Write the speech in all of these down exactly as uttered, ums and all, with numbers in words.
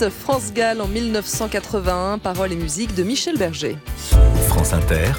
France-Galles en mille neuf cent quatre-vingt-un, paroles et musique de Michel Berger. France Inter,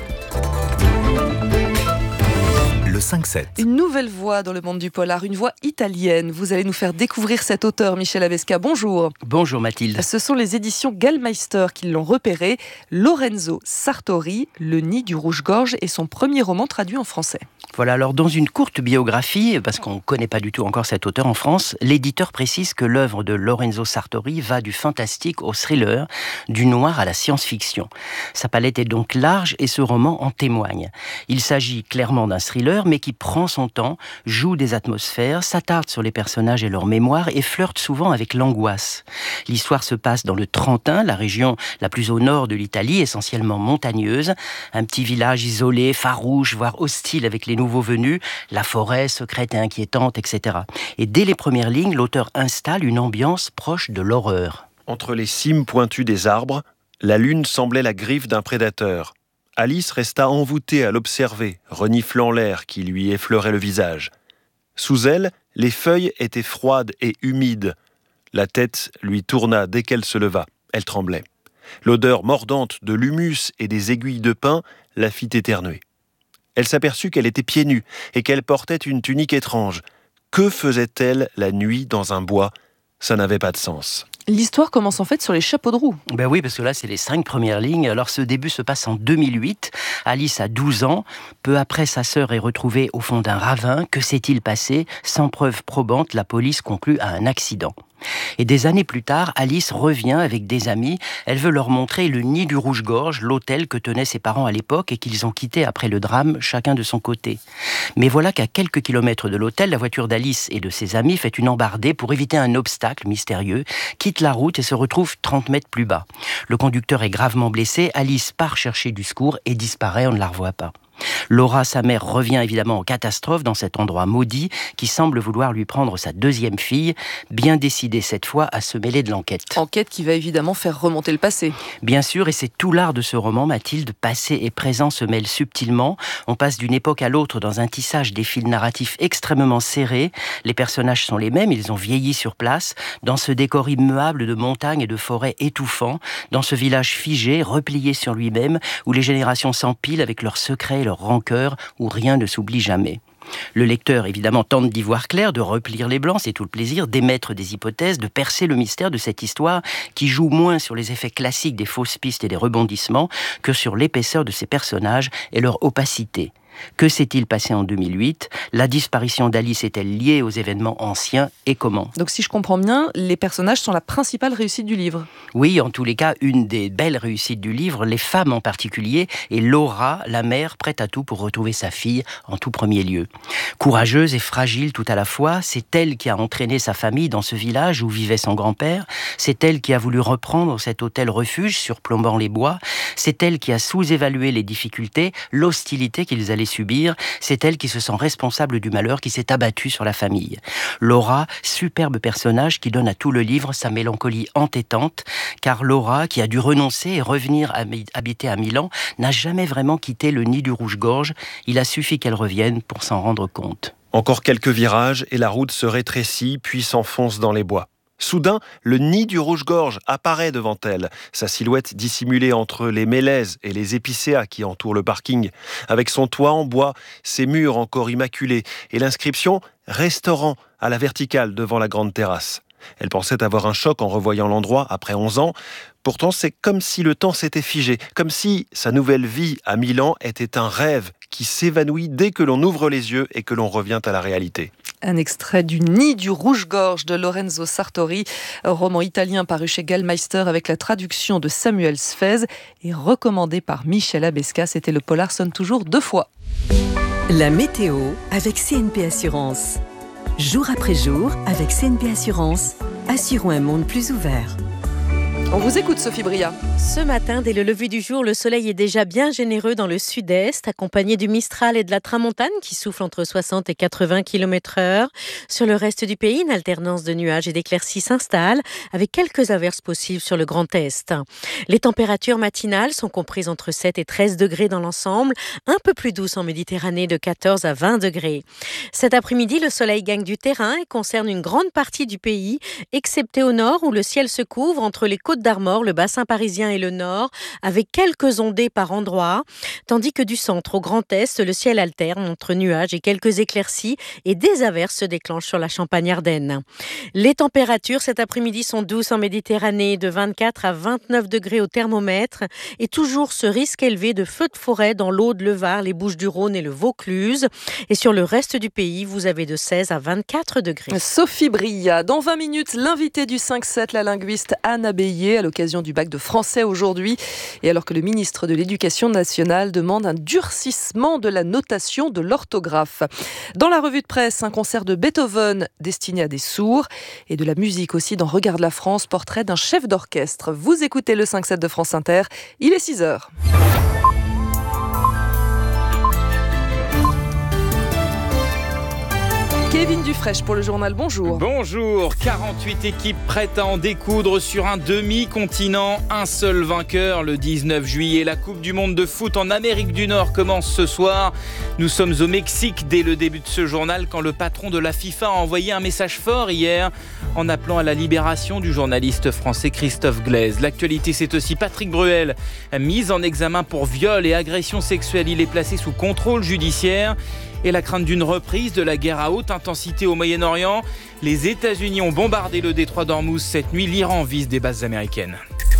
le cinq sept. Une nouvelle voix dans le monde du polar, une voix italienne. Vous allez nous faire découvrir cet auteur, Michel Abesca. Bonjour. Bonjour Mathilde. Ce sont les éditions Gallmeister qui l'ont repéré. Lorenzo Sartori, Le Nid du Rouge-Gorge, est son premier roman traduit en français. Voilà, alors dans une courte biographie, parce qu'on ne connaît pas du tout encore cet auteur en France, l'éditeur précise que l'œuvre de Lorenzo Sartori va du fantastique au thriller, du noir à la science-fiction. Sa palette est donc large et ce roman en témoigne. Il s'agit clairement d'un thriller, mais qui prend son temps, joue des atmosphères, s'attarde sur les personnages et leur mémoire et flirte souvent avec l'angoisse. L'histoire se passe dans le Trentin, la région la plus au nord de l'Italie, essentiellement montagneuse, un petit village isolé, farouche, voire hostile avec les nouveaux venus, la forêt secrète et inquiétante, et cetera. Et dès les premières lignes, l'auteur installe une ambiance proche de l'horreur. Entre les cimes pointues des arbres, la lune semblait la griffe d'un prédateur. Alice resta envoûtée à l'observer, reniflant l'air qui lui effleurait le visage. Sous elle, les feuilles étaient froides et humides. La tête lui tourna dès qu'elle se leva. Elle tremblait. L'odeur mordante de l'humus et des aiguilles de pin la fit éternuer. Elle s'aperçut qu'elle était pieds nus et qu'elle portait une tunique étrange. Que faisait-elle la nuit dans un bois ? Ça n'avait pas de sens. L'histoire commence en fait sur les chapeaux de roue. Ben oui, parce que là, c'est les cinq premières lignes. Alors, ce début se passe en deux mille huit. Alice a douze ans. Peu après, sa sœur est retrouvée au fond d'un ravin. Que s'est-il passé ? Sans preuve probante, la police conclut à un accident. Et des années plus tard, Alice revient avec des amis. Elle veut leur montrer le Nid du Rouge-Gorge, l'hôtel que tenaient ses parents à l'époque et qu'ils ont quitté après le drame, chacun de son côté. Mais voilà qu'à quelques kilomètres de l'hôtel, la voiture d'Alice et de ses amis fait une embardée pour éviter un obstacle mystérieux, quitte la route et se retrouve trente mètres plus bas. Le conducteur est gravement blessé, Alice part chercher du secours et disparaît, on ne la revoit pas. Laura, sa mère, revient évidemment en catastrophe dans cet endroit maudit qui semble vouloir lui prendre sa deuxième fille, bien décidée cette fois à se mêler de l'enquête. Enquête qui va évidemment faire remonter le passé. Bien sûr, et c'est tout l'art de ce roman, Mathilde. Passé et présent se mêlent subtilement. On passe d'une époque à l'autre dans un tissage des fils narratifs extrêmement serrés. Les personnages sont les mêmes, ils ont vieilli sur place, dans ce décor immuable de montagnes et de forêts étouffants, dans ce village figé, replié sur lui-même, où les générations s'empilent avec leurs secrets et leurs rancœur, où rien ne s'oublie jamais. Le lecteur, évidemment, tente d'y voir clair, de replier les blancs, c'est tout le plaisir, d'émettre des hypothèses, de percer le mystère de cette histoire qui joue moins sur les effets classiques des fausses pistes et des rebondissements que sur l'épaisseur de ses personnages et leur opacité. Que s'est-il passé en deux mille huit ? La disparition d'Alice est-elle liée aux événements anciens et comment ? Donc si je comprends bien, les personnages sont la principale réussite du livre. Oui, en tous les cas, une des belles réussites du livre, les femmes en particulier, et Laura, la mère, prête à tout pour retrouver sa fille en tout premier lieu. Courageuse et fragile tout à la fois, c'est elle qui a entraîné sa famille dans ce village où vivait son grand-père, c'est elle qui a voulu reprendre cet hôtel refuge surplombant les bois, c'est elle qui a sous-évalué les difficultés, l'hostilité qu'ils allaient subir, c'est elle qui se sent responsable du malheur qui s'est abattu sur la famille. Laura, superbe personnage qui donne à tout le livre sa mélancolie entêtante, car Laura, qui a dû renoncer et revenir habiter à Milan, n'a jamais vraiment quitté le Nid du Rouge-Gorge. Il a suffi qu'elle revienne pour s'en rendre compte. Encore quelques virages et la route se rétrécit puis s'enfonce dans les bois. Soudain, le Nid du Rouge-Gorge apparaît devant elle, sa silhouette dissimulée entre les mélèzes et les épicéas qui entourent le parking, avec son toit en bois, ses murs encore immaculés et l'inscription « Restaurant » à la verticale devant la grande terrasse. Elle pensait avoir un choc en revoyant l'endroit après onze ans. Pourtant, c'est comme si le temps s'était figé, comme si sa nouvelle vie à Milan était un rêve qui s'évanouit dès que l'on ouvre les yeux et que l'on revient à la réalité. Un extrait du Nid du Rouge-Gorge de Lorenzo Sartori, roman italien paru chez Gallmeister avec la traduction de Samuel Sfez et recommandé par Michel Abesca. C'était le polar sonne toujours deux fois. La météo avec C N P Assurance. Jour après jour, avec C N P Assurance, assurons un monde plus ouvert. On vous écoute, Sophie Bria. Ce matin, dès le lever du jour, le soleil est déjà bien généreux dans le sud-est, accompagné du Mistral et de la Tramontane qui souffle entre soixante et quatre-vingts kilomètres heure. Sur le reste du pays, une alternance de nuages et d'éclaircies s'installe, avec quelques averses possibles sur le Grand Est. Les températures matinales sont comprises entre sept et treize degrés dans l'ensemble, un peu plus douces en Méditerranée de quatorze à vingt degrés. Cet après-midi, le soleil gagne du terrain et concerne une grande partie du pays, excepté au nord où le ciel se couvre entre les côtes d'Armor, le bassin parisien et le nord, avec quelques ondées par endroits, tandis que du centre au Grand Est, le ciel alterne entre nuages et quelques éclaircies et des averses se déclenchent sur la Champagne-Ardenne. Les températures cet après-midi sont douces en Méditerranée, de vingt-quatre à vingt-neuf degrés au thermomètre, et toujours ce risque élevé de feux de forêt dans l'Aude, le Var, les Bouches-du-Rhône et le Vaucluse. Et sur le reste du pays, vous avez de seize à vingt-quatre degrés. Sophie Bria, dans vingt minutes, l'invité du cinq sept, la linguiste Anne Abéillé, à l'occasion du bac de français aujourd'hui. Et alors que le ministre de l'Éducation nationale demande un durcissement de la notation de l'orthographe. Dans la revue de presse, un concert de Beethoven destiné à des sourds et de la musique aussi dans Regarde la France, portrait d'un chef d'orchestre. Vous écoutez le cinq sept de France Inter, il est six heures. Kevin Dufresne pour le journal, bonjour. Bonjour, quarante-huit équipes prêtes à en découdre sur un demi-continent, un seul vainqueur le dix-neuf juillet. La Coupe du Monde de foot en Amérique du Nord commence ce soir. Nous sommes au Mexique dès le début de ce journal quand le patron de la FIFA a envoyé un message fort hier en appelant à la libération du journaliste français Christophe Glaise. L'actualité, c'est aussi Patrick Bruel, mis en examen pour viol et agression sexuelle. Il est placé sous contrôle judiciaire. Et la crainte d'une reprise de la guerre à haute intensité au Moyen-Orient. Les États-Unis ont bombardé le détroit d'Ormuz cette nuit. L'Iran vise des bases américaines.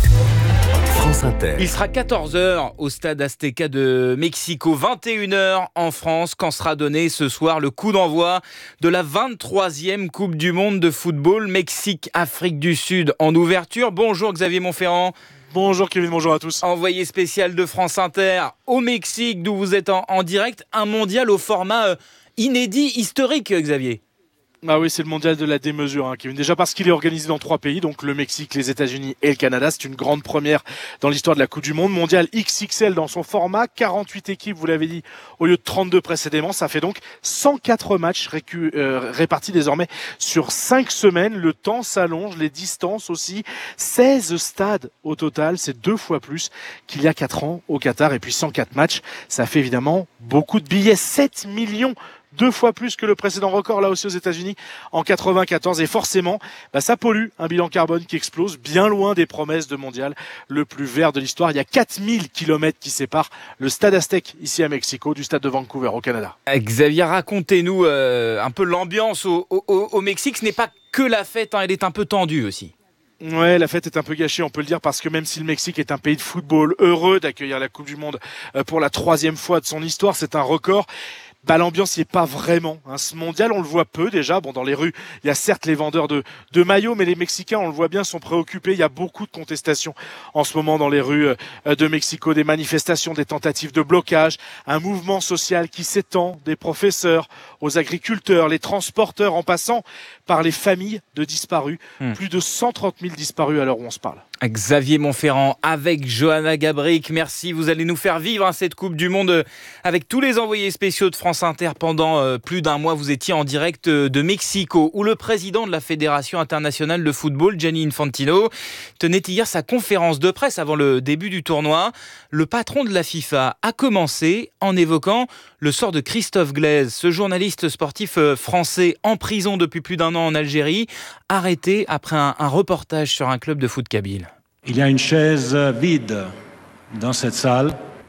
France Inter. Il sera quatorze heures au stade Azteca de Mexico, vingt et une heures en France, quand sera donné ce soir le coup d'envoi de la vingt-troisième Coupe du Monde de football. Mexique-Afrique du Sud en ouverture. Bonjour Xavier Montferrand. Bonjour Kevin, bonjour à tous. Envoyé spécial de France Inter au Mexique, d'où vous êtes en, en direct. Un mondial au format euh, inédit, historique, Xavier. Ah oui, c'est le mondial de la démesure, hein, Kevin. Déjà parce qu'il est organisé dans trois pays, donc le Mexique, les États-Unis et le Canada. C'est une grande première dans l'histoire de la Coupe du Monde. Mondial X X L dans son format, quarante-huit équipes, vous l'avez dit, au lieu de trente-deux précédemment. Ça fait donc cent quatre matchs récu- euh, répartis désormais sur cinq semaines. Le temps s'allonge, les distances aussi. seize stades au total, c'est deux fois plus qu'il y a quatre ans au Qatar. Et puis cent quatre matchs, ça fait évidemment beaucoup de billets. sept millions deux fois plus que le précédent record, là aussi aux États-Unis, en quatre-vingt-quatorze. Et forcément, bah, ça pollue, un bilan carbone qui explose, bien loin des promesses de mondial le plus vert de l'histoire. Il y a quatre mille kilomètres qui séparent le stade Aztec, ici à Mexico, du stade de Vancouver, au Canada. Xavier, racontez-nous euh, un peu l'ambiance au, au, au Mexique. Ce n'est pas que la fête, hein, elle est un peu tendue aussi. Ouais, la fête est un peu gâchée, on peut le dire, parce que même si le Mexique est un pays de football heureux d'accueillir la Coupe du Monde pour la troisième fois de son histoire, c'est un record. Bah, l'ambiance n'y est pas vraiment. Hein. Ce mondial, on le voit peu déjà. Bon, dans les rues, il y a certes les vendeurs de, de maillots, mais les Mexicains, on le voit bien, sont préoccupés. Il y a beaucoup de contestations en ce moment dans les rues de Mexico, des manifestations, des tentatives de blocage, un mouvement social qui s'étend des professeurs aux agriculteurs, les transporteurs, en passant par les familles de disparus. Mmh. Plus de cent trente mille disparus à l'heure où on se parle. Xavier Montferrand avec Johanna Gabrick. Merci, vous allez nous faire vivre hein, cette Coupe du Monde avec tous les envoyés spéciaux de France Inter pendant euh, plus d'un mois. Vous étiez en direct de Mexico où le président de la Fédération internationale de football, Gianni Infantino, tenait hier sa conférence de presse avant le début du tournoi. Le patron de la FIFA a commencé en évoquant le sort de Christophe Glaise, ce journaliste sportif français en prison depuis plus d'un an en Algérie, arrêté après un, un reportage sur un club de foot kabyle. Il y a une chaise vide dans cette salle.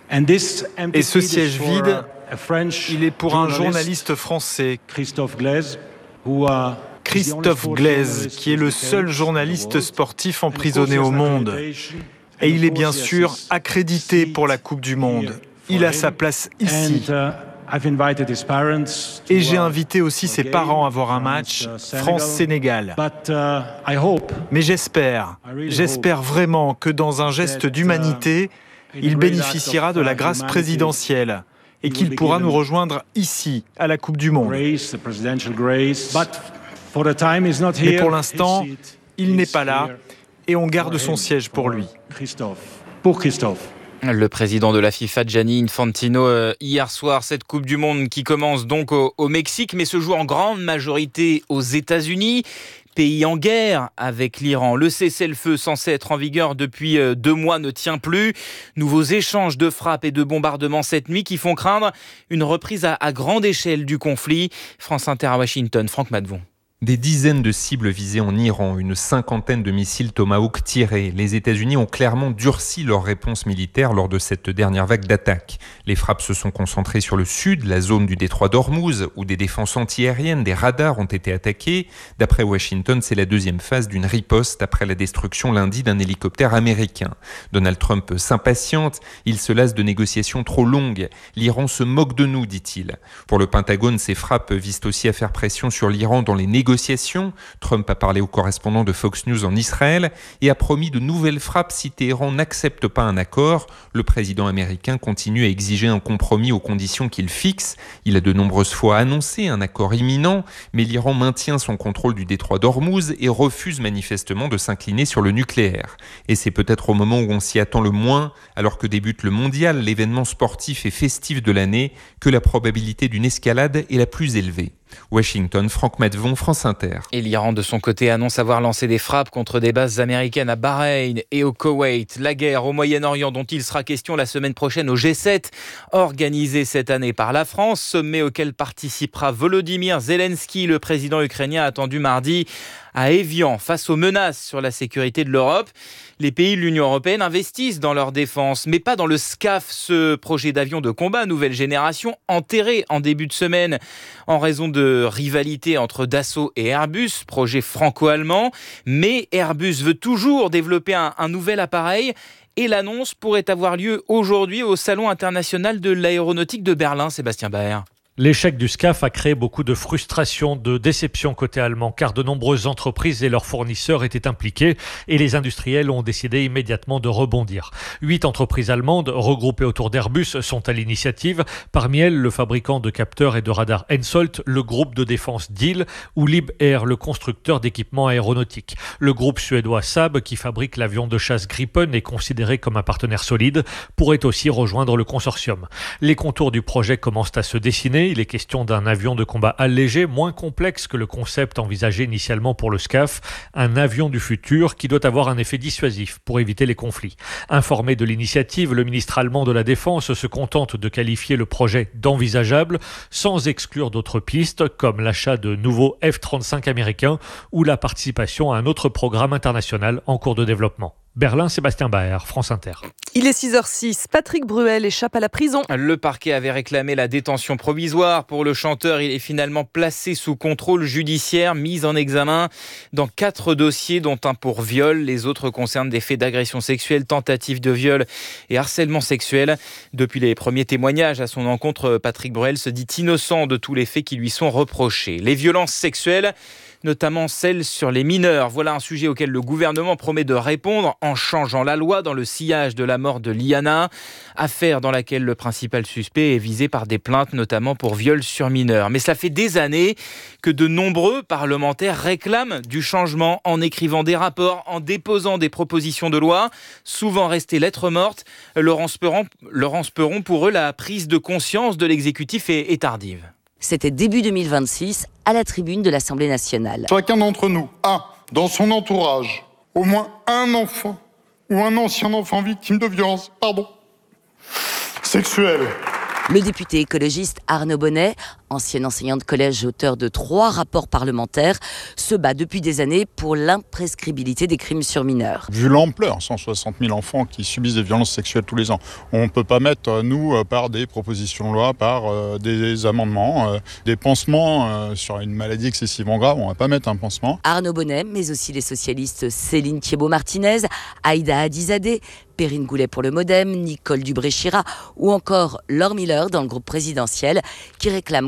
Et ce siège vide, il est pour un journaliste français, Christophe Glaise, Christophe Glaise, qui est le seul journaliste sportif emprisonné au monde. Et il est bien sûr accrédité pour la Coupe du Monde. Il a sa place ici. Et j'ai invité aussi ses parents à voir un match France-Sénégal. Mais j'espère, j'espère vraiment que dans un geste d'humanité, il bénéficiera de la grâce présidentielle et qu'il pourra nous rejoindre ici, à la Coupe du Monde. Mais pour l'instant, il n'est pas là. et on garde son siège pour lui. Christophe. Pour Christophe. Le président de la FIFA, Gianni Infantino, euh, hier soir, cette Coupe du Monde qui commence donc au, au Mexique, mais se joue en grande majorité aux États-Unis. Pays en guerre avec l'Iran. Le cessez-le-feu censé être en vigueur depuis deux mois ne tient plus. Nouveaux échanges de frappes et de bombardements cette nuit qui font craindre une reprise à, à grande échelle du conflit. France Inter à Washington, Franck Madvon. Des dizaines de cibles visées en Iran, une cinquantaine de missiles Tomahawk tirés. Les États-Unis ont clairement durci leur réponse militaire lors de cette dernière vague d'attaques. Les frappes se sont concentrées sur le sud, la zone du détroit d'Ormuz, où des défenses antiaériennes, des radars ont été attaqués. D'après Washington, c'est la deuxième phase d'une riposte après la destruction lundi d'un hélicoptère américain. Donald Trump s'impatiente, il se lasse de négociations trop longues. L'Iran se moque de nous, dit-il. Pour le Pentagone, ces frappes visent aussi à faire pression sur l'Iran dans les négociations. Trump a parlé au correspondant de Fox News en Israël et a promis de nouvelles frappes si Téhéran n'accepte pas un accord. Le président américain continue à exiger un compromis aux conditions qu'il fixe. Il a de nombreuses fois annoncé un accord imminent, mais l'Iran maintient son contrôle du détroit d'Ormuz et refuse manifestement de s'incliner sur le nucléaire. Et c'est peut-être au moment où on s'y attend le moins, alors que débute le mondial, l'événement sportif et festif de l'année, que la probabilité d'une escalade est la plus élevée. Washington, Franck Madvon, France Inter. Et l'Iran, de son côté, annonce avoir lancé des frappes contre des bases américaines à Bahreïn et au Koweït. La guerre au Moyen-Orient, dont il sera question la semaine prochaine au G sept, organisée cette année par la France, sommet auquel participera Volodymyr Zelensky, le président ukrainien attendu mardi à Évian. Face aux menaces sur la sécurité de l'Europe, les pays de l'Union européenne investissent dans leur défense, mais pas dans le SCAF, ce projet d'avion de combat nouvelle génération enterré en début de semaine en raison de rivalité entre Dassault et Airbus, projet franco-allemand. Mais Airbus veut toujours développer un, un nouvel appareil et l'annonce pourrait avoir lieu aujourd'hui au Salon international de l'aéronautique de Berlin. Sébastien Baer. L'échec du SCAF a créé beaucoup de frustration, de déception côté allemand, car de nombreuses entreprises et leurs fournisseurs étaient impliqués et les industriels ont décidé immédiatement de rebondir. Huit entreprises allemandes regroupées autour d'Airbus sont à l'initiative. Parmi elles, le fabricant de capteurs et de radars Hensoldt, le groupe de défense Diehl ou Liebherr, le constructeur d'équipements aéronautiques. Le groupe suédois Saab, qui fabrique l'avion de chasse Gripen, est considéré comme un partenaire solide, pourrait aussi rejoindre le consortium. Les contours du projet commencent à se dessiner. Il est question d'un avion de combat allégé, moins complexe que le concept envisagé initialement pour le SCAF, un avion du futur qui doit avoir un effet dissuasif pour éviter les conflits. Informé de l'initiative, le ministre allemand de la Défense se contente de qualifier le projet d'envisageable, sans exclure d'autres pistes, comme l'achat de nouveaux F trente-cinq américains ou la participation à un autre programme international en cours de développement. Berlin, Sébastien Baer, France Inter. Il est six heures six. Patrick Bruel échappe à la prison. Le parquet avait réclamé la détention provisoire pour le chanteur. Il est finalement placé sous contrôle judiciaire, mis en examen dans quatre dossiers, dont un pour viol. Les autres concernent des faits d'agression sexuelle, tentative de viol et harcèlement sexuel. Depuis les premiers témoignages à son encontre, Patrick Bruel se dit innocent de tous les faits qui lui sont reprochés. Les violences sexuelles, notamment celles sur les mineurs. Voilà un sujet auquel le gouvernement promet de répondre en changeant la loi dans le sillage de la mort de Liana, affaire dans laquelle le principal suspect est visé par des plaintes, notamment pour viol sur mineurs. Mais cela fait des années que de nombreux parlementaires réclament du changement en écrivant des rapports, en déposant des propositions de loi, souvent restées lettres mortes. Laurence Perron, Laurence Perron, pour eux, la prise de conscience de l'exécutif est, est tardive. C'était début deux mille vingt-six, à la tribune de l'Assemblée nationale. Chacun d'entre nous a, dans son entourage, au moins un enfant ou un ancien enfant victime de violences, pardon, sexuelles. Le député écologiste Arnaud Bonnet, ancien enseignant de collège, auteur de trois rapports parlementaires, se bat depuis des années pour l'imprescriptibilité des crimes sur mineurs. Vu l'ampleur, cent soixante mille enfants qui subissent des violences sexuelles tous les ans, on ne peut pas mettre, nous, par des propositions de loi, par euh, des amendements, euh, des pansements euh, sur une maladie excessivement grave, on ne va pas mettre un pansement. Arnaud Bonnet, mais aussi les socialistes Céline Thiébaut-Martinez, Aïda Hadizadeh, Perrine Goulet pour le Modem, Nicole Dubré-Chirat ou encore Laure Miller dans le groupe présidentiel qui réclament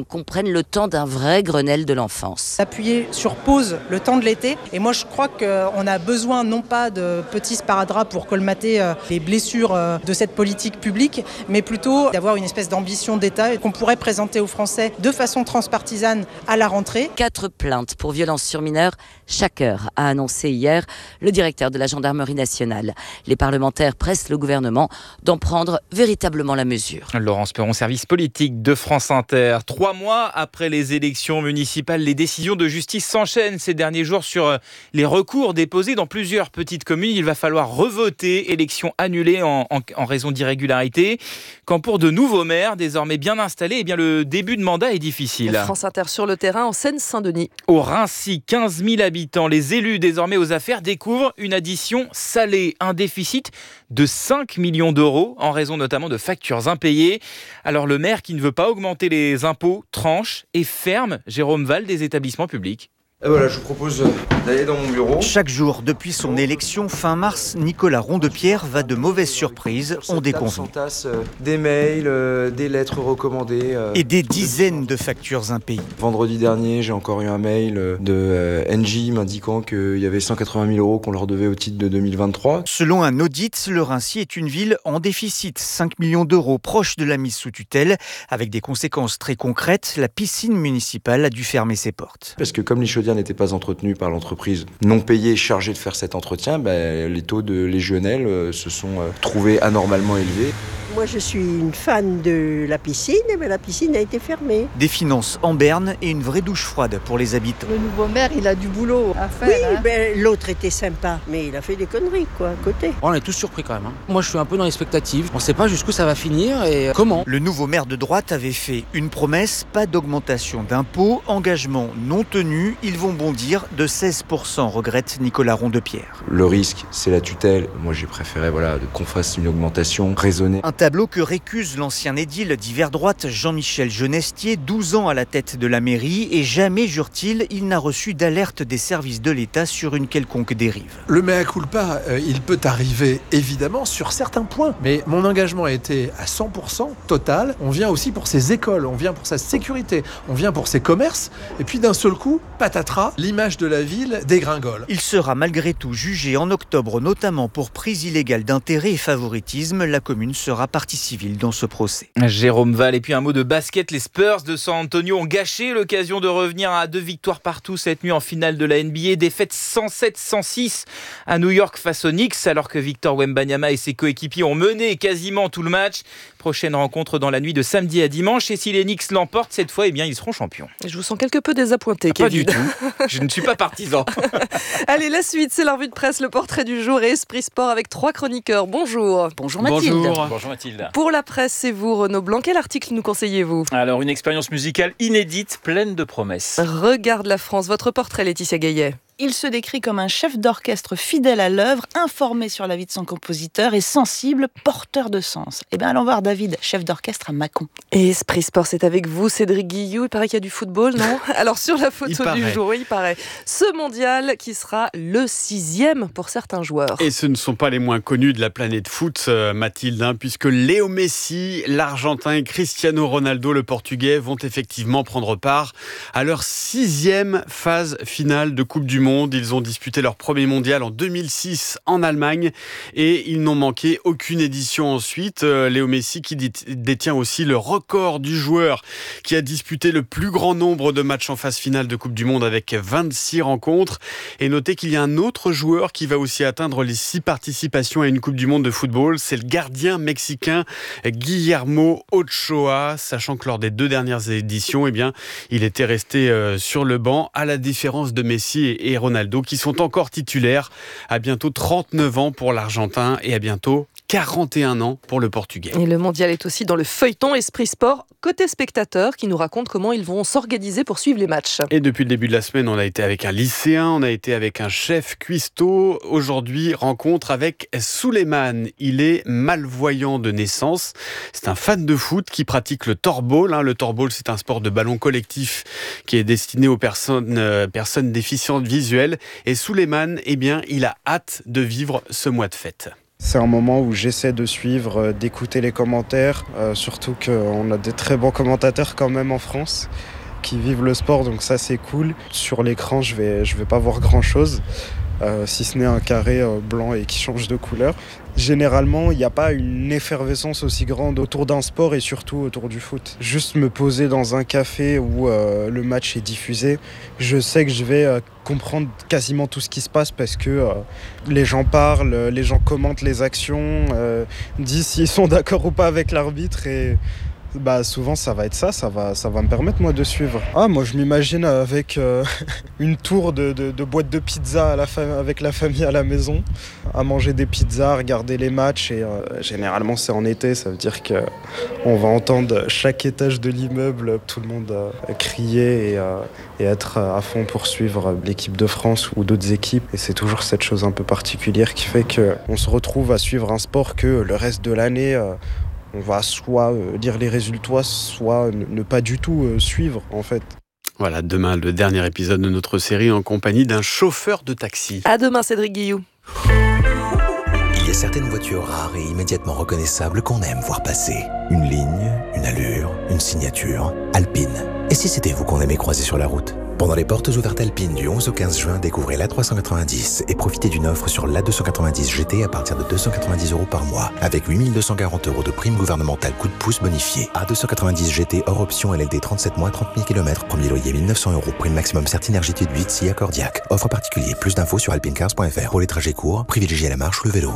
qu'on prenne le temps d'un vrai Grenelle de l'enfance. Appuyer sur pause le temps de l'été. Et moi, je crois qu'on a besoin non pas de petits sparadraps pour colmater les blessures de cette politique publique, mais plutôt d'avoir une espèce d'ambition d'État qu'on pourrait présenter aux Français de façon transpartisane à la rentrée. Quatre plaintes pour violences sur mineurs chaque heure, a annoncé hier le directeur de la gendarmerie nationale. Les parlementaires pressent le gouvernement d'en prendre véritablement la mesure. Laurence Perron, service politique de France Inter. Trois mois après les élections municipales, les décisions de justice s'enchaînent ces derniers jours sur les recours déposés dans plusieurs petites communes. Il va falloir revoter, élections annulées en, en, en raison d'irrégularités. Quand pour de nouveaux maires, désormais bien installés, eh bien le début de mandat est difficile. France Inter sur le terrain en Seine-Saint-Denis. Au Raincy, quinze mille habitants, les élus désormais aux affaires découvrent une addition salée, un déficit de cinq millions d'euros en raison notamment de factures impayées. Alors le maire qui ne veut pas augmenter les impôts tranche et ferme Jérôme Val des établissements publics. Et voilà, je vous propose d'aller dans mon bureau. Chaque jour, depuis son élection fin mars, Nicolas Rondepierre va de mauvaises surprises, on déconvenu. Euh, des mails, euh, des lettres recommandées. Euh, Et des dizaines de factures impayées. Vendredi dernier, j'ai encore eu un mail de euh, Engie m'indiquant qu'il y avait cent quatre-vingt mille euros qu'on leur devait au titre de deux mille vingt-trois. Selon un audit, le Raincy est une ville en déficit, cinq millions d'euros, proche de la mise sous tutelle. Avec des conséquences très concrètes, la piscine municipale a dû fermer ses portes. Parce que comme les chaudières n'étaient pas entretenues par l'entreprise non payée chargée de faire cet entretien, ben, les taux de légionnelle euh, se sont euh, trouvés anormalement élevés. Moi, je suis une fan de la piscine, mais la piscine a été fermée. Des finances en berne et une vraie douche froide pour les habitants. Le nouveau maire, il a du boulot à faire. Oui, hein. ben, l'autre était sympa, mais il a fait des conneries, quoi, à côté. On est tous surpris quand même. Hein. Moi, je suis un peu dans l'expectative. On ne sait pas jusqu'où ça va finir et comment. Le nouveau maire de droite avait fait une promesse, pas d'augmentation d'impôts, engagement non tenu. Ils vont bondir de seize pour cent, regrette Nicolas Rondepierre. Le risque, c'est la tutelle. Moi, j'ai préféré voilà, qu'on fasse une augmentation raisonnée. Un tableau que récuse l'ancien édile d'hiver droite Jean-Michel Genestier, douze ans à la tête de la mairie, et jamais, jure-t-il, il n'a reçu d'alerte des services de l'État sur une quelconque dérive. Le mea culpa, euh, il peut arriver évidemment sur certains points, mais mon engagement a été à cent pour cent total. On vient aussi pour ses écoles, on vient pour sa sécurité, on vient pour ses commerces, et puis d'un seul coup, patatras, l'image de la ville dégringole. Il sera malgré tout jugé en octobre, notamment pour prise illégale d'intérêt et favoritisme. La commune sera partie civile dans ce procès. Jérôme Val, et puis un mot de basket. Les Spurs de San Antonio ont gâché l'occasion de revenir à deux victoires partout cette nuit en finale de la N B A. Défaite cent sept à cent six à New York face aux Knicks, alors que Victor Wembanyama et ses coéquipiers ont mené quasiment tout le match. Prochaine rencontre dans la nuit de samedi à dimanche. Et si les Knicks l'emportent cette fois, eh bien, ils seront champions. Je vous sens quelque peu désappointé, ah, Kevin. Pas du tout. Je ne suis pas partisan. Allez, la suite, c'est la revue de presse, le portrait du jour et Esprit Sport avec trois chroniqueurs. Bonjour. Bonjour Mathilde. Bonjour. Bonjour Mathilde. Pour la presse, c'est vous, Renaud Blanc. Quel article nous conseillez-vous ? Alors, une expérience musicale inédite, pleine de promesses. Regarde la France, votre portrait, Laetitia Gaillet. Il se décrit comme un chef d'orchestre fidèle à l'œuvre, informé sur la vie de son compositeur et sensible, porteur de sens. Eh bien, allons voir David, chef d'orchestre à Mâcon. Et Esprit Sport, c'est avec vous, Cédric Guillou. Il paraît qu'il y a du football, non ? Alors, sur la photo du jour, oui, il paraît. Ce mondial qui sera le sixième pour certains joueurs. Et ce ne sont pas les moins connus de la planète foot, euh, Mathilde, hein, puisque Léo Messi, l'Argentin, et Cristiano Ronaldo, le Portugais, vont effectivement prendre part à leur sixième phase finale de Coupe du Monde. Ils ont disputé leur premier mondial en deux mille six en Allemagne et ils n'ont manqué aucune édition ensuite. Euh, Léo Messi qui détient aussi le record du joueur qui a disputé le plus grand nombre de matchs en phase finale de Coupe du Monde avec vingt-six rencontres. Et notez qu'il y a un autre joueur qui va aussi atteindre les six participations à une Coupe du Monde de football. C'est le gardien mexicain Guillermo Ochoa, sachant que lors des deux dernières éditions, eh bien, il était resté euh, sur le banc, à la différence de Messi et, et Ronaldo qui sont encore titulaires. À bientôt trente-neuf ans pour l'Argentin et à bientôt quarante et un ans pour le Portugais. Et le mondial est aussi dans le feuilleton Esprit Sport, côté spectateur, qui nous raconte comment ils vont s'organiser pour suivre les matchs. Et depuis le début de la semaine, on a été avec un lycéen, on a été avec un chef cuistot. Aujourd'hui, rencontre avec Souleymane. Il est malvoyant de naissance. C'est un fan de foot qui pratique le torball. Le torball, c'est un sport de ballon collectif qui est destiné aux personnes, euh, personnes déficientes visuelles. Et Souleymane, eh bien, il a hâte de vivre ce mois de fête. C'est un moment où j'essaie de suivre, d'écouter les commentaires, euh, surtout qu'on a des très bons commentateurs quand même en France qui vivent le sport, donc ça c'est cool. Sur l'écran, je vais, je vais pas voir grand-chose, euh, si ce n'est un carré euh, blanc et qui change de couleur. Généralement, il n'y a pas une effervescence aussi grande autour d'un sport et surtout autour du foot. Juste me poser dans un café où euh, le match est diffusé, je sais que je vais euh, comprendre quasiment tout ce qui se passe parce que euh, les gens parlent, les gens commentent les actions, euh, disent s'ils sont d'accord ou pas avec l'arbitre et... Bah souvent ça va être ça, ça va, ça va me permettre moi de suivre. Ah moi je m'imagine avec euh, une tour de, de, de boîte de pizza à la fa- avec la famille à la maison, à manger des pizzas, à regarder les matchs et euh, généralement c'est en été, ça veut dire qu'on va entendre chaque étage de l'immeuble, tout le monde euh, crier et, euh, et être à fond pour suivre l'équipe de France ou d'autres équipes et c'est toujours cette chose un peu particulière qui fait qu'on se retrouve à suivre un sport que le reste de l'année euh, on va soit euh, lire les résultats, soit ne, ne pas du tout euh, suivre en fait. Voilà, demain le dernier épisode de notre série en compagnie d'un chauffeur de taxi. À demain Cédric Guillou. Il y a certaines voitures rares et immédiatement reconnaissables qu'on aime voir passer. Une ligne, une allure, une signature. Alpine. Et si c'était vous qu'on aimait croiser sur la route ? Pendant les portes ouvertes Alpine du onze au quinze juin, découvrez l'A trois cent quatre-vingt-dix et profitez d'une offre sur l'A deux cent quatre-vingt-dix G T à partir de deux cent quatre-vingt-dix euros par mois, avec huit mille deux cent quarante euros de prime gouvernementale coup de pouce bonifié. A deux cent quatre-vingt-dix G T hors option L L D trente-sept mois, trente mille kilomètres, premier loyer mille neuf cents euros, prime maximum Certinergitude huit, S I A Cordiac. Offre particulier, plus d'infos sur alpinecars point f r. Pour les trajets courts, privilégiez la marche ou le vélo.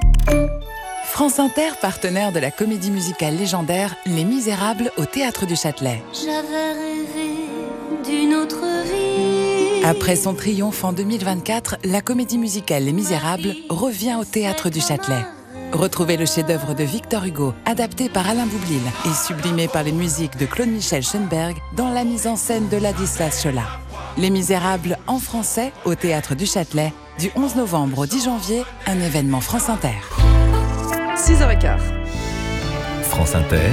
France Inter, partenaire de la comédie musicale légendaire Les Misérables au Théâtre du Châtelet. J'avais rêvé d'une autre vie. Après son triomphe en deux mille vingt-quatre, la comédie musicale Les Misérables revient au Théâtre du Châtelet. Retrouvez le chef-d'œuvre de Victor Hugo, adapté par Alain Boublil et sublimé par les musiques de Claude-Michel Schoenberg dans la mise en scène de Ladislas Chola. Les Misérables en français au Théâtre du Châtelet, du onze novembre au dix janvier, un événement France Inter. six heures quinze. France Inter,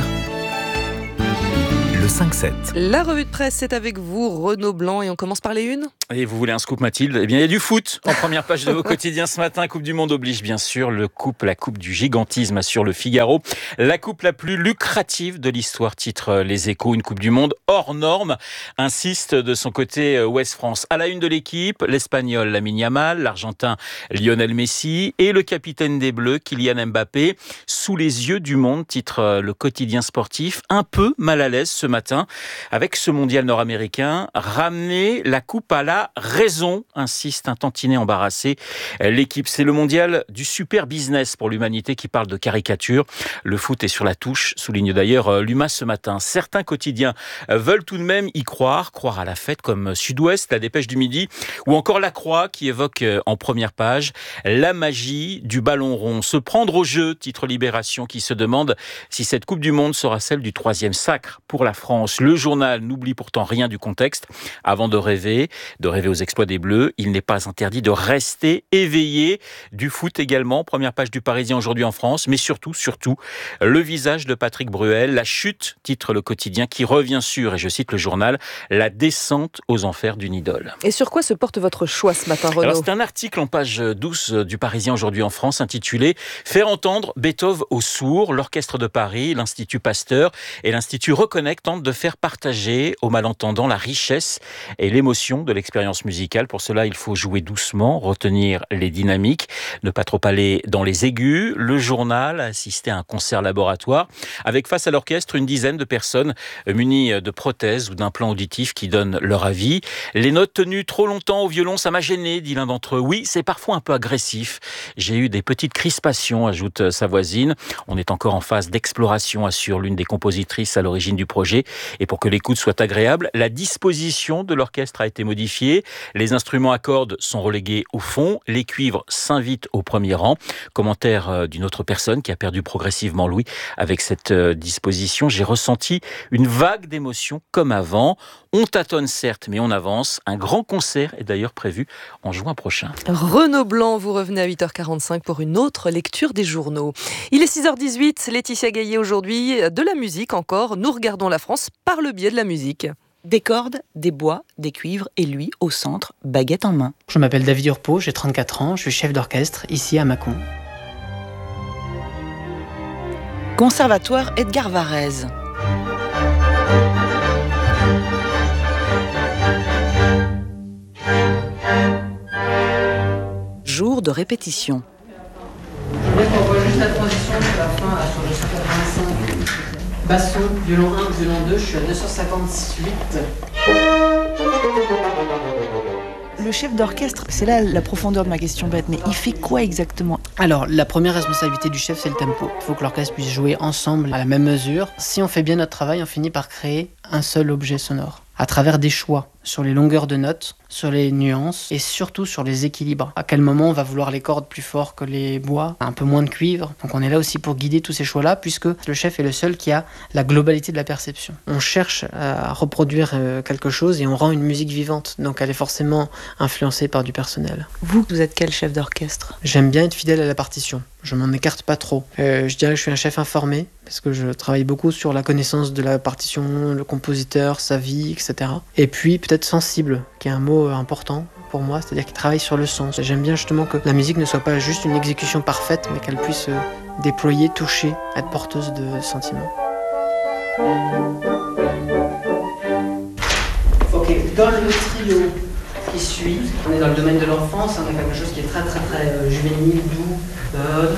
le cinq sept. La revue de presse, c'est avec vous, Renaud Blanc, et on commence par les unes. Et vous voulez un scoop, Mathilde ? Eh bien, il y a du foot en première page de vos quotidiens ce matin. Coupe du Monde oblige, bien sûr. Le coupe, la coupe du gigantisme, assure le Figaro. La coupe la plus lucrative de l'histoire, titre Les Échos. Une Coupe du Monde hors norme, insiste de son côté Ouest France. À la une de l'équipe, l'Espagnol Lamine Yamal, l'Argentin Lionel Messi et le capitaine des Bleus, Kylian Mbappé, sous les yeux du monde, titre le quotidien sportif. Un peu mal à l'aise ce matin avec ce mondial nord-américain. Ramener la coupe à la raison, insiste un tantinet embarrassé. L'équipe, c'est le mondial du super business pour l'humanité qui parle de caricature. Le foot est sur la touche, souligne d'ailleurs l'U M A ce matin. Certains quotidiens veulent tout de même y croire, croire à la fête comme Sud-Ouest, la Dépêche du Midi, ou encore La Croix qui évoque en première page la magie du ballon rond. Se prendre au jeu, titre Libération qui se demande si cette Coupe du Monde sera celle du troisième sacre pour la France. Le journal n'oublie pourtant rien du contexte. Avant de rêver, de rêver aux exploits des Bleus, il n'est pas interdit de rester éveillé. Du foot également, première page du Parisien aujourd'hui en France, mais surtout, surtout, le visage de Patrick Bruel, la chute, titre le quotidien, qui revient sur, et je cite le journal, la descente aux enfers d'une idole. Et sur quoi se porte votre choix ce matin, Renaud ? Alors c'est un article en page douze du Parisien aujourd'hui en France, intitulé « Faire entendre Beethoven aux sourds ». L'Orchestre de Paris, l'Institut Pasteur et l'Institut Reconnect tentent de faire partager aux malentendants la richesse et l'émotion de l'expérience musicale. Pour cela, il faut jouer doucement, retenir les dynamiques, ne pas trop aller dans les aigus. Le journal a assisté à un concert laboratoire avec face à l'orchestre une dizaine de personnes munies de prothèses ou d'un plan auditif qui donnent leur avis. Les notes tenues trop longtemps au violon, ça m'a gêné, dit l'un d'entre eux. Oui, c'est parfois un peu agressif. J'ai eu des petites crispations, ajoute sa voisine. On est encore en phase d'exploration, assure l'une des compositrices à l'origine du projet. Et pour que l'écoute soit agréable, la disposition de l'orchestre a été modifiée. Les instruments à cordes sont relégués au fond. Les cuivres s'invitent au premier rang. Commentaire d'une autre personne qui a perdu progressivement l'ouïe avec cette disposition. J'ai ressenti une vague d'émotions comme avant. On tâtonne certes, mais on avance. Un grand concert est d'ailleurs prévu en juin prochain. Renaud Blanc, vous revenez à huit heures quarante-cinq pour une autre lecture des journaux. Il est six heures dix-huit, Laetitia Gaillet aujourd'hui, de la musique encore. Nous regardons la France par le biais de la musique. Des cordes, des bois, des cuivres et lui, au centre, baguette en main. Je m'appelle David Urpo, j'ai trente-quatre ans, je suis chef d'orchestre ici à Mâcon. Conservatoire Edgar Varèse. Jour de répétition. Je voudrais qu'on voit juste la transition sur la fin, là, sur le cent quatre-vingt-cinq. Basson, violon un, violon deux, je suis à deux cent cinquante-huit. Le chef d'orchestre, c'est là la profondeur de ma question bête, mais il fait quoi exactement? Alors, la première responsabilité du chef, c'est le tempo. Il faut que l'orchestre puisse jouer ensemble à la même mesure. Si on fait bien notre travail, on finit par créer un seul objet sonore, à travers des choix sur les longueurs de notes, sur les nuances et surtout sur les équilibres. À quel moment on va vouloir les cordes plus fort que les bois, un peu moins de cuivre. Donc on est là aussi pour guider tous ces choix-là, puisque le chef est le seul qui a la globalité de la perception. On cherche à reproduire quelque chose et on rend une musique vivante, donc elle est forcément influencée par du personnel. Vous, vous êtes quel chef d'orchestre? J'aime bien être fidèle à la partition. Je m'en écarte pas trop. Euh, je dirais que je suis un chef informé, parce que je travaille beaucoup sur la connaissance de la partition, le compositeur, sa vie, et cetera. Et puis peut-être sensible, qui est un mot important pour moi, c'est-à-dire qu'il travaille sur le sens. J'aime bien justement que la musique ne soit pas juste une exécution parfaite, mais qu'elle puisse euh, déployer, toucher, être porteuse de sentiments. Ok, dans le trio qui suit, on est dans le domaine de l'enfance, on a quelque chose qui est très très très euh, juvénile, doux. Euh...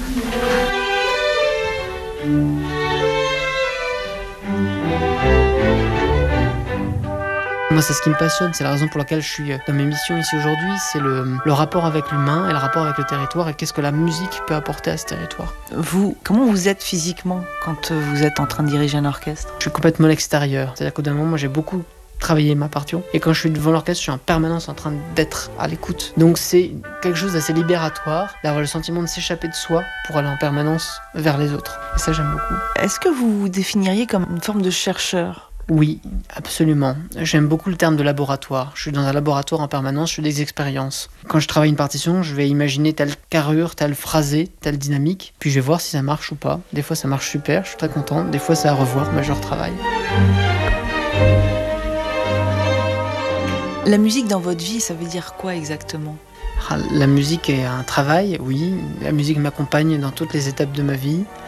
Moi, c'est ce qui me passionne, c'est la raison pour laquelle je suis dans mes missions ici aujourd'hui, c'est le, le rapport avec l'humain et le rapport avec le territoire et qu'est-ce que la musique peut apporter à ce territoire. Vous, comment vous êtes physiquement quand vous êtes en train de diriger un orchestre? Je suis complètement à l'extérieur, c'est-à-dire qu'au d'un moment, moi j'ai beaucoup travaillé ma partition et quand je suis devant l'orchestre, je suis en permanence en train d'être à l'écoute. Donc c'est quelque chose d'assez libératoire, d'avoir le sentiment de s'échapper de soi pour aller en permanence vers les autres. Et ça, j'aime beaucoup. Est-ce que vous vous définiriez comme une forme de chercheur? Oui, absolument. J'aime beaucoup le terme de laboratoire. Je suis dans un laboratoire en permanence, je fais des expériences. Quand je travaille une partition, je vais imaginer telle carrure, telle phrasé, telle dynamique, puis je vais voir si ça marche ou pas. Des fois ça marche super, je suis très content. Des fois c'est à revoir, mais je retravaille. La musique dans votre vie, ça veut dire quoi exactement? La musique est un travail, oui. La musique m'accompagne dans toutes les étapes de ma vie.